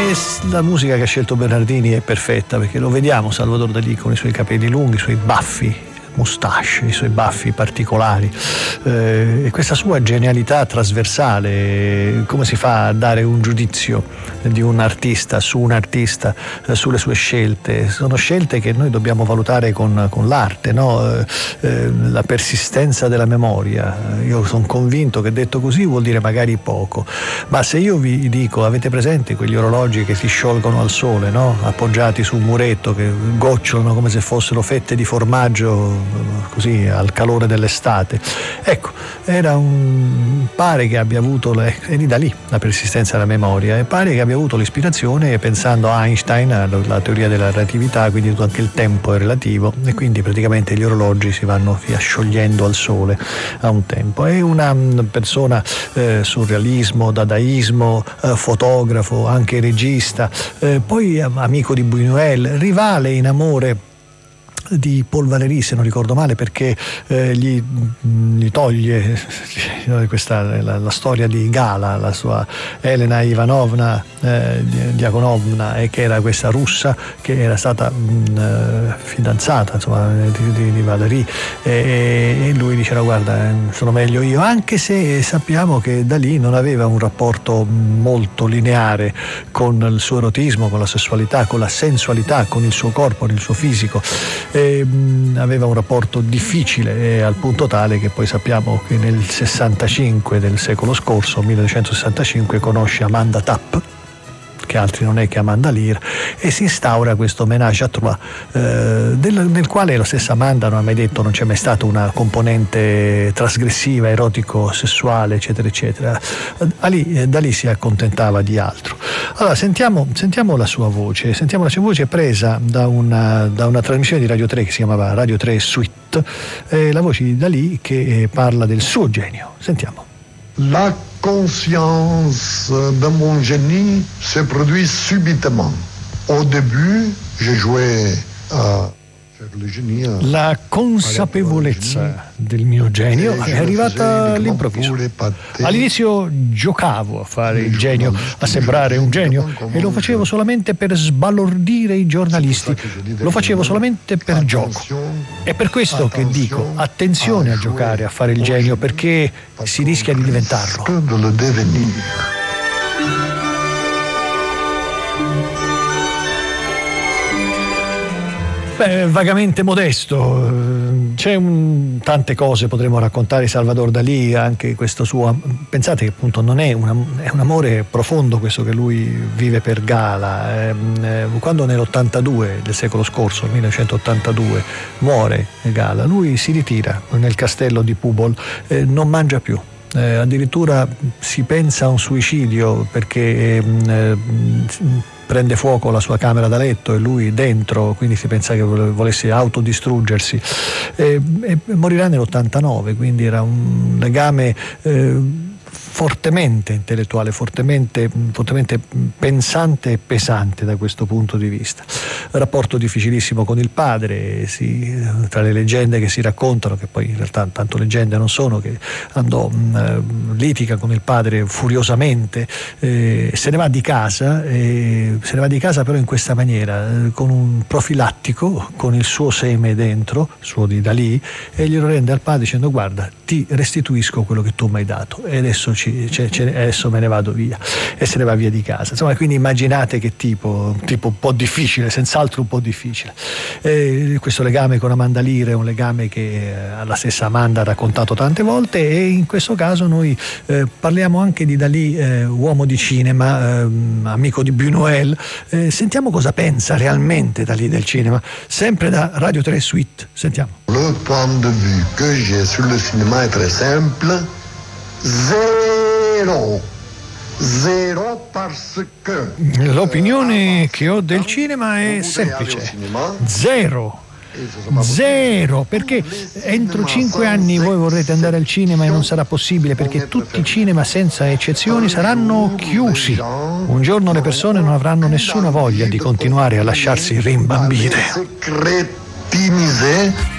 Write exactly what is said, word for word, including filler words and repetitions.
E la musica che ha scelto Bernardini è perfetta, perché lo vediamo Salvador Dalì con i suoi capelli lunghi, i suoi baffi, moustache, i suoi baffi particolari, eh, e questa sua genialità trasversale. Come si fa a dare un giudizio di un artista su un artista, eh, sulle sue scelte? Sono scelte che noi dobbiamo valutare con, con l'arte, no? Eh, eh, la persistenza della memoria. Io sono convinto che detto così vuol dire magari poco, ma se io vi dico, avete presente quegli orologi che si sciolgono al sole, no? Appoggiati su un muretto, che gocciolano come se fossero fette di formaggio così al calore dell'estate? Ecco, era un pare che abbia avuto le, è da lì la persistenza della memoria, e pare che abbia avuto l'ispirazione pensando a Einstein, alla teoria della relatività, quindi tutto anche il tempo è relativo, e quindi praticamente gli orologi si vanno via sciogliendo al sole a un tempo. È una persona eh, surrealismo, dadaismo, eh, fotografo, anche regista, eh, poi amico di Buñuel, rivale in amore di Paul Valéry, se non ricordo male, perché eh, gli, gli toglie questa, la, la storia di Gala, la sua Elena Ivanovna eh, Diakonovna, e che era questa russa che era stata mh, fidanzata, insomma, di, di, di Valéry, e, e lui diceva: guarda, sono meglio io, anche se sappiamo che Dalì non aveva un rapporto molto lineare con il suo erotismo, con la sessualità, con la sensualità, con il suo corpo, con il suo fisico. E, mh, aveva un rapporto difficile, e al punto tale che poi sappiamo che nel sessantacinque del secolo scorso, millenovecentosessantacinque, conosce Amanda Tapp, che altri non è che Amanda Lear, e si instaura questo ménage à trois, eh, del, nel quale la stessa Amanda non ha mai detto, non c'è mai stata una componente trasgressiva, erotico, sessuale, eccetera eccetera. Ali, da lì si accontentava di altro. Allora sentiamo, sentiamo la sua voce, sentiamo la sua voce presa da una, da una trasmissione di Radio tre che si chiamava Radio tre Suite, eh, la voce di Dalì che eh, parla del suo genio. Sentiamo. La conscience de mon génie se produit subitement. Au début, j'ai joué à faire le génie. La consapevolezza del mio genio è arrivata all'improvviso. All'inizio giocavo a fare il genio, a sembrare un genio, e lo facevo solamente per sbalordire i giornalisti, lo facevo solamente per gioco. È per questo che dico: attenzione a giocare, a fare il genio, perché si rischia di diventarlo. Beh, vagamente modesto. C'è un, tante cose potremmo raccontare di Salvador Dalì, anche questo suo, pensate che appunto non è, una, è un amore profondo questo che lui vive per Gala. Eh, quando nell'ottantadue del secolo scorso, millenovecentottantadue, muore Gala, lui si ritira nel castello di Púbol, eh, non mangia più. Eh, addirittura si pensa a un suicidio, perché eh, prende fuoco la sua camera da letto e lui dentro, quindi si pensa che volesse autodistruggersi, e, e morirà nell'ottantanove, quindi era un legame eh, fortemente intellettuale, fortemente, fortemente pensante e pesante da questo punto di vista. Rapporto difficilissimo con il padre, si, tra le leggende che si raccontano, che poi in realtà tanto leggende non sono, che andò, mh, litiga con il padre furiosamente, eh, se ne va di casa, eh, se ne va di casa però in questa maniera, eh, con un profilattico, con il suo seme dentro, suo di Dalì, e glielo rende al padre dicendo: guarda, ti restituisco quello che tu mi hai dato, e adesso ci C- c- adesso me ne vado via, e se ne va via di casa. Insomma, quindi immaginate che tipo, tipo un po' difficile, senz'altro un po' difficile. Eh, questo legame con Amanda Lear è un legame che eh, la stessa Amanda ha raccontato tante volte, e in questo caso noi eh, parliamo anche di Dalì, eh, uomo di cinema, eh, amico di Buñuel. Eh, sentiamo cosa pensa realmente Dalì del cinema, sempre da Radio tre Suite. Sentiamo. Le point de vue que j'ai sur le cinéma est très simple. Zero. Zero parce que... L'opinione che ho del cinema è semplice. Zero. Zero, perché entro cinque anni voi vorrete andare al cinema e non sarà possibile, perché tutti i cinema senza eccezioni saranno chiusi. Un giorno le persone non avranno nessuna voglia di continuare a lasciarsi rimbambire.